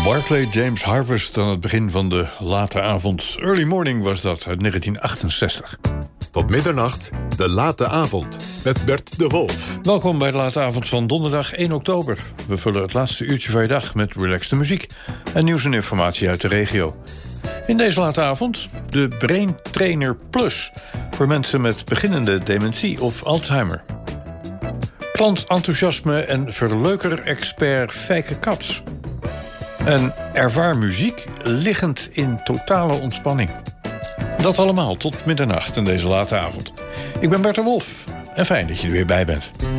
Barclay James Harvest aan het begin van de late avond. Early Morning was dat, uit 1968. Tot middernacht, de late avond, met Bert de Wolf. Welkom bij de late avond van donderdag 1 oktober. We vullen het laatste uurtje van je dag met relaxte muziek en nieuws en informatie uit de regio. In deze late avond de Brain Trainer Plus voor mensen met beginnende dementie of Alzheimer. Klantenthousiasme en verleuker-expert Fijke Kats. En ervaar muziek liggend in totale ontspanning. Dat allemaal tot middernacht in deze late avond. Ik ben Bert de Wolf en fijn dat je er weer bij bent.